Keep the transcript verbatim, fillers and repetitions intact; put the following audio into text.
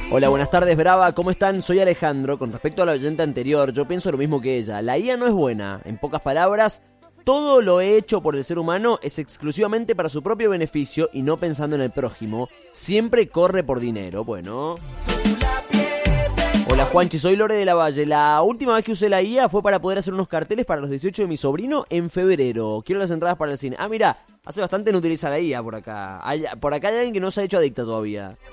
Hola, buenas tardes, Brava, ¿cómo están? Soy Alejandro. Con respecto a la oyente anterior, yo pienso lo mismo que ella. La I A no es buena. En pocas palabras, todo lo hecho por el ser humano es exclusivamente para su propio beneficio y no pensando en el prójimo. Siempre corre por dinero. Bueno. Hola, Juanchi, soy Lore de la Valle. La última vez que usé la I A fue para poder hacer unos carteles para los dieciocho de mi sobrino en febrero. Quiero las entradas para el cine. Ah, mira, hace bastante no utiliza la I A por acá. Hay, por acá hay alguien que no se ha hecho adicta todavía.